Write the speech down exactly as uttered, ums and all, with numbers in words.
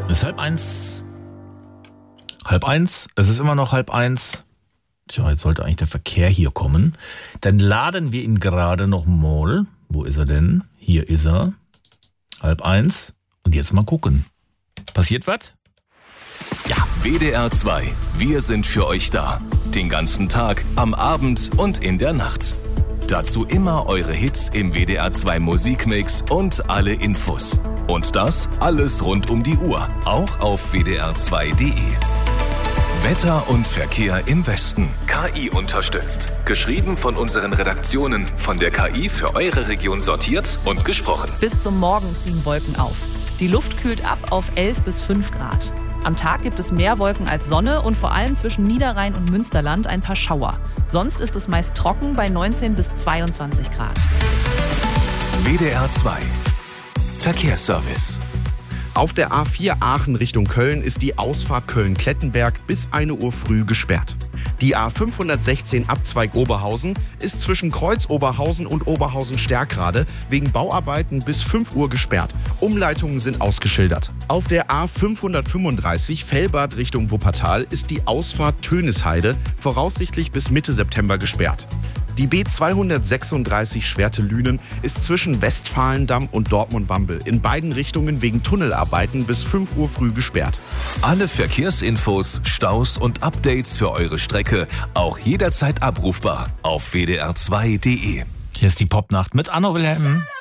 Es ist halb eins. Halb eins. Es ist immer noch halb eins. Tja, jetzt sollte eigentlich der Verkehr hier kommen. Dann laden wir ihn gerade noch mal. Wo ist er denn? Hier ist er. Halb eins. Und jetzt mal gucken. Passiert was? Ja. W D R zwei. Wir sind für euch da. Den ganzen Tag, am Abend und in der Nacht. Dazu immer eure Hits im W D R zwei Musikmix und alle Infos. Und das alles rund um die Uhr. Auch auf w d r zwei punkt d e. Wetter und Verkehr im Westen. K I unterstützt. Geschrieben von unseren Redaktionen. Von der K I für eure Region sortiert und gesprochen. Bis zum Morgen ziehen Wolken auf. Die Luft kühlt ab auf elf bis fünf Grad. Am Tag gibt es mehr Wolken als Sonne und vor allem zwischen Niederrhein und Münsterland ein paar Schauer. Sonst ist es meist trocken bei neunzehn bis zweiundzwanzig Grad. W D R zwei. Verkehrsservice. Auf der A vier Aachen Richtung Köln ist die Ausfahrt Köln-Klettenberg bis ein Uhr früh gesperrt. Die A fünfhundertsechzehn Abzweig Oberhausen ist zwischen Kreuz Oberhausen und Oberhausen-Stärkrade wegen Bauarbeiten bis fünf Uhr gesperrt. Umleitungen sind ausgeschildert. Auf der A fünfhundertfünfunddreißig Fellbad Richtung Wuppertal ist die Ausfahrt Tönisheide voraussichtlich bis Mitte September gesperrt. Die B zweihundertsechsunddreißig Schwerte-Lünen ist zwischen Westfalendamm und Dortmund-Wambel in beiden Richtungen wegen Tunnelarbeiten bis fünf Uhr früh gesperrt. Alle Verkehrsinfos, Staus und Updates für eure Strecke auch jederzeit abrufbar auf w d r zwei punkt d e. Hier ist die Popnacht mit Anno Wilhelm.